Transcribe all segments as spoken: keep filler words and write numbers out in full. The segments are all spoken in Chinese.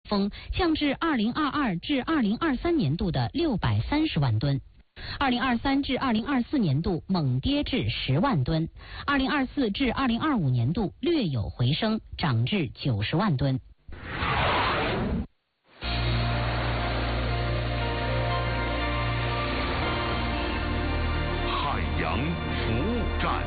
峰降至二零二二至二零二三年度的六百三十万吨。二零二三至二零二四年度猛跌至十万吨，二零二四至二零二五年度略有回升，涨至九十万吨。 海洋服务站，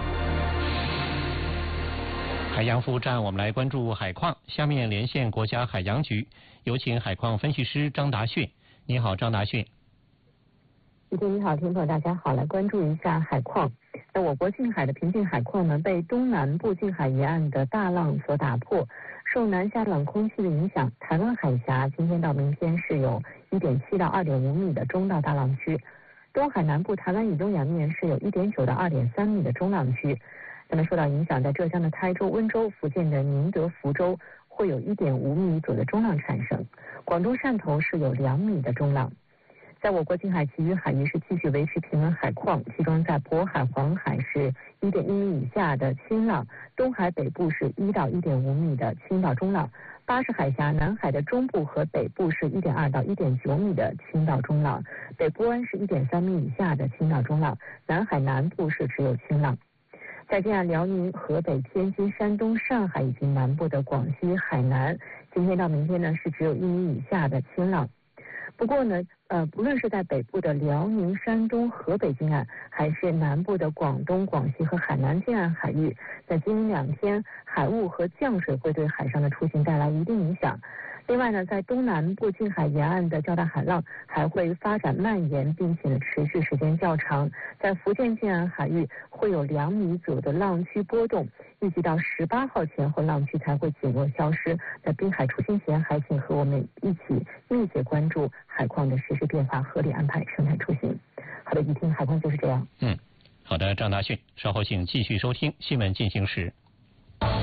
海洋服务站，我们来关注海况。下面连线国家海洋局，有请海况分析师张达迅。你好，张达迅。 主持人你好，听众朋友大家好，来关注一下海况。那我国近海的平静海况呢，被东南部近海沿岸的大浪所打破。受南下冷空气的影响，台湾海峡今天到明天是有 一点七到二点五米的中到大浪区，东海南部台湾以东洋面是有 一点九到二点三米的中浪区。那么受到影响，在浙江的台州、温州、福建的宁德、福州会有 一点五米左右的中浪产生，广东汕头是有两米的中浪。在我国近海其余海域是继续维持平稳海况，其中在渤海、黄海是 一点一米以下的轻浪，东海北部是一到一点五米的轻到中浪，巴士海峡南海的中部和北部是 一点二到一点九米的轻到中浪，北部湾是 一点三米以下的轻到中浪，南海南部是只有轻浪。在近岸辽宁、河北、天津、山东、上海以及南部的广西、海南，今天到明天呢是只有一米以下的轻浪。不过呢，呃，不论是在北部的辽宁、山东、河北近岸，还是南部的广东、广西和海南近岸海域，在今明两天，海雾和降水会对海上的出行带来一定影响。另外呢，在东南部近海沿岸的较大海浪还会发展蔓延，并且呢持续时间较长。在福建近岸海域会有两米左右的浪区波动，预计到十八号前后浪区才会减弱消失。在滨海出行前，还请和我们一起密切关注海况的实时变化，合理安排生态出行。好的，一听海况就是这样。 嗯，好的，张达迅，稍后请继续收听新闻进行时。